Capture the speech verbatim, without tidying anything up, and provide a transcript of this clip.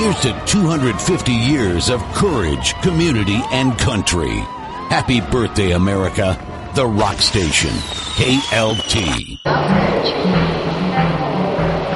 Here's to two hundred fifty years of courage, community, and country. Happy birthday, America. The Rock Station, K L T.